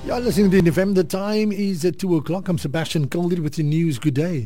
You're listening to NFM. The time is at 2 o'clock. I'm Sebastian Calder with your news. Good day.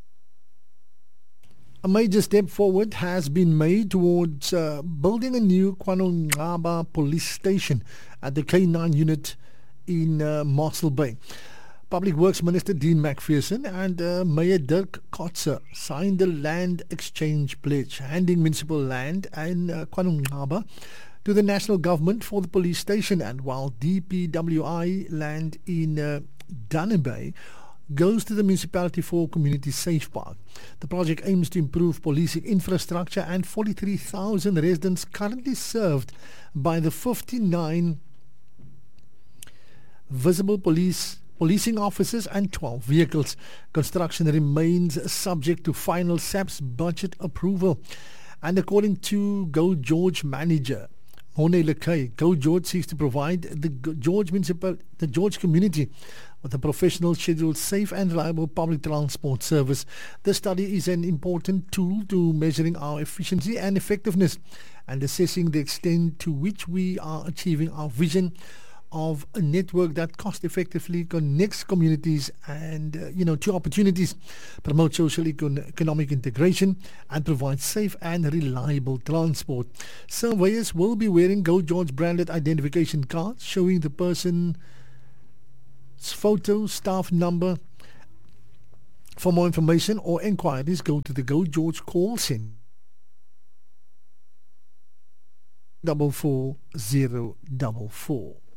A major step forward has been made towards building a new KwaNongcaba police station at the K9 unit in Mossel Bay. Public Works Minister Dean McPherson and Mayor Dirk Kotze signed the land exchange pledge, handing municipal land in KwaNongcaba to the national government for the police station, and while DPWI land in Dunne Bay goes to the municipality for community safe park. The project aims to improve policing infrastructure and 43,000 residents currently served by the 59 visible policing officers and 12 vehicles. Construction remains subject to final SAP's budget approval. And according to Go George manager Mone Lekay, Go George seeks to provide the George community with a professional, scheduled, safe and reliable public transport service. This study is an important tool to measuring our efficiency and effectiveness and assessing the extent to which we are achieving our vision of a network that cost effectively connects communities and to opportunities, promote social economic integration and provide safe and reliable transport. Surveyors will be wearing Go George branded identification cards showing the person's photo, staff number. For more information or enquiries, go to the Go George call center 44044.